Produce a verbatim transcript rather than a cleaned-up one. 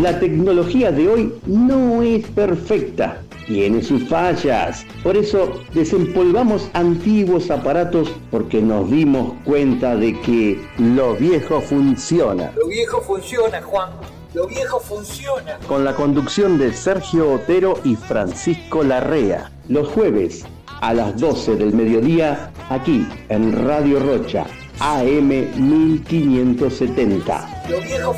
La tecnología de hoy no es perfecta, tiene sus fallas. Por eso desempolvamos antiguos aparatos porque nos dimos cuenta de que lo viejo funciona. Lo viejo funciona, Juan. Lo viejo funciona. Con la conducción de Sergio Otero y Francisco Larrea. Los jueves a las doce del mediodía, aquí en Radio Rocha, A M mil quinientos setenta. Lo viejo